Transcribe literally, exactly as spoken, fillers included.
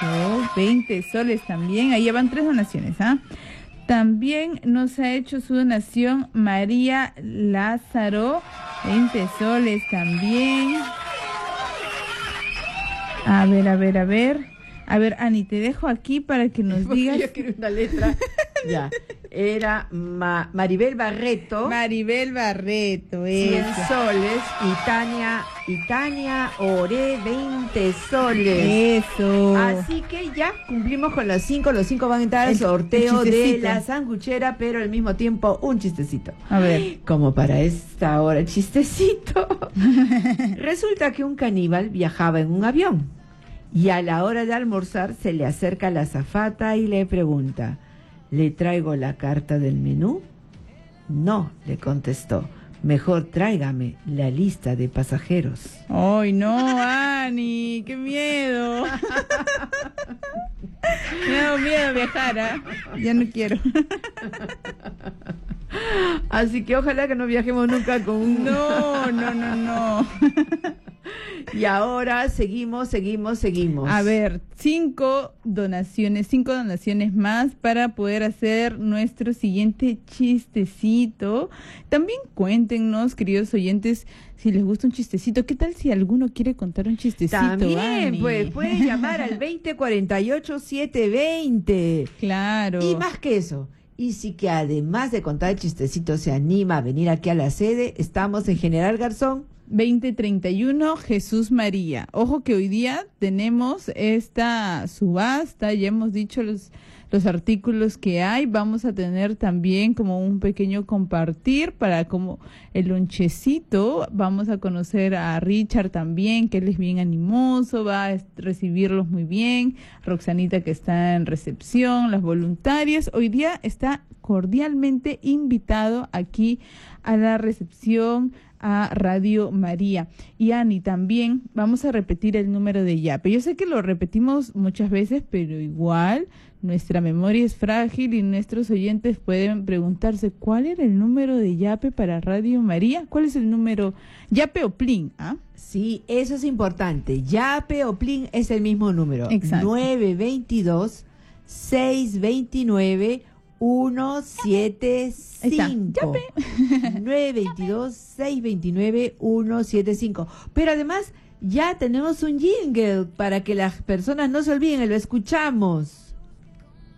Eso, veinte soles también. Ahí ya van tres donaciones, ¿ah? También nos ha hecho su donación María Lázaro, veinte soles también. A ver, a ver, a ver. A ver, Ani, te dejo aquí para que nos digas. Yo quiero una letra. Ya. Era Ma Maribel Barreto. Maribel Barreto, cien eso. soles. Y Tania, y Tania Ore, veinte soles. Eso. Así que ya cumplimos con los cinco. Los cinco van a entrar al El- sorteo el de chistecito. la sanguchera, pero al mismo tiempo un chistecito. A ver. Como para esta hora, chistecito. Resulta que un caníbal viajaba en un avión y a la hora de almorzar se le acerca la azafata y le pregunta: ¿le traigo la carta del menú? No, le contestó. Mejor tráigame la lista de pasajeros. ¡Ay, no, Ani! ¡Qué miedo! Me da miedo viajar, ¿ah? Ya no quiero. Así que ojalá que no viajemos nunca con un... No, no, no, no. Y ahora seguimos, seguimos, seguimos. A ver, cinco donaciones, cinco donaciones más para poder hacer nuestro siguiente chistecito. También cuéntenos, queridos oyentes, si les gusta un chistecito. ¿Qué tal si alguno quiere contar un chistecito? También, Ani? pues, pueden llamar al veinte cuarenta y ocho, setecientos veinte. Claro. Y más que eso, y si que además de contar el chistecito se anima a venir aquí a la sede, estamos en General Garzón veinte treinta y uno, Jesús María. Ojo que hoy día tenemos esta subasta, ya hemos dicho los, los artículos que hay, vamos a tener también como un pequeño compartir para como el lonchecito, vamos a conocer a Richard también, que él es bien animoso, va a recibirlos muy bien, Roxanita que está en recepción, las voluntarias, hoy día está cordialmente invitado aquí a la recepción a Radio María. Y Ani, también vamos a repetir el número de Yape. Yo sé que lo repetimos muchas veces, pero igual nuestra memoria es frágil y nuestros oyentes pueden preguntarse ¿cuál era el número de Yape para Radio María? ¿Cuál es el número? Yape o Plin, ¿ah? Sí, eso es importante. Yape o Plin es el mismo número. Exacto. nueve veintidós, seiscientos veintinueve, ciento setenta y cinco. nueve veintidós, seiscientos veintinueve, ciento setenta y cinco. Pero además ya tenemos un jingle para que las personas no se olviden, lo escuchamos.